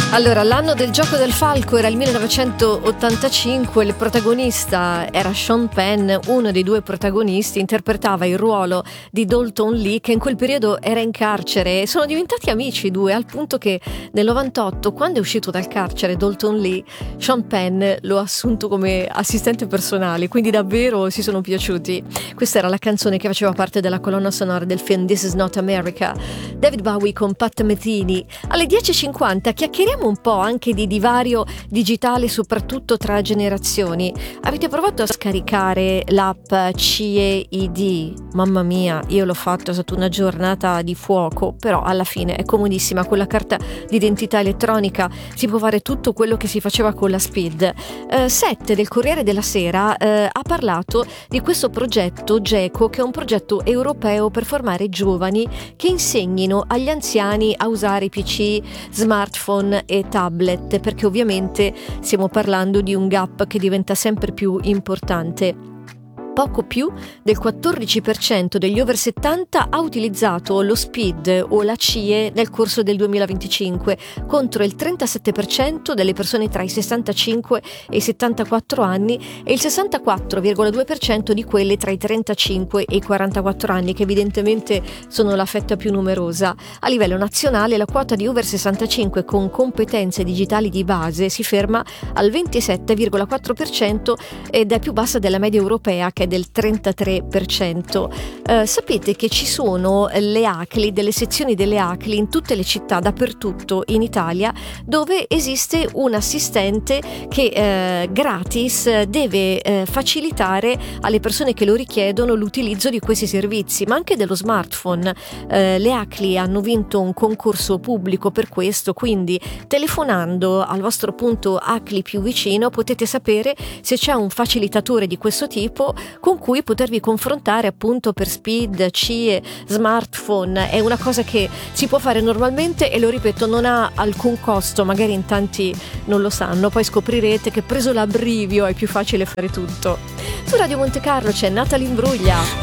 Allora, l'anno del gioco del falco era il 1985, il protagonista era Sean Penn, uno dei due protagonisti, interpretava il ruolo di Dalton Lee, che in quel periodo era in carcere, e sono diventati amici i due, al punto che nel 98, quando è uscito dal carcere Dalton Lee, Sean Penn lo ha assunto come assistente personale, quindi davvero si sono piaciuti. Questa era la canzone che faceva parte della colonna sonora del film This Is Not America. David Bowie con Pat Metheny. Alle 10.50 chiacchieriamo un po' anche di divario digitale, soprattutto tra generazioni. Avete provato a scaricare l'app CIE-ID? Mamma mia, io l'ho fatto, è stata una giornata di fuoco, però alla fine è comodissima. Con la carta d'identità elettronica si può fare tutto quello che si faceva con la SPID. 7 del Corriere della Sera ha parlato di questo progetto GECO, che è un progetto europeo per formare giovani che insegnino agli anziani a usare PC, smartphone e tablet, perché ovviamente stiamo parlando di un gap che diventa sempre più importante. Poco più del 14% degli over 70 ha utilizzato lo SPID o la CIE nel corso del 2025, contro il 37% delle persone tra i 65 e i 74 anni e il 64,2% di quelle tra i 35 e i 44 anni, che evidentemente sono la fetta più numerosa. A livello nazionale la quota di over 65 con competenze digitali di base si ferma al 27,4% ed è più bassa della media europea, che è del 33%. Sapete che ci sono le ACLI, delle sezioni delle ACLI in tutte le città, dappertutto in Italia, dove esiste un assistente che gratis deve facilitare alle persone che lo richiedono l'utilizzo di questi servizi, ma anche dello smartphone. Le ACLI hanno vinto un concorso pubblico per questo, quindi telefonando al vostro punto ACLI più vicino potete sapere se c'è un facilitatore di questo tipo con cui potervi confrontare appunto per SPID, CIE, smartphone. È una cosa che si può fare normalmente e, lo ripeto, non ha alcun costo, magari in tanti non lo sanno, poi scoprirete che preso l'abbrivio è più facile fare tutto. Su Radio Monte Carlo c'è Natalie Imbruglia.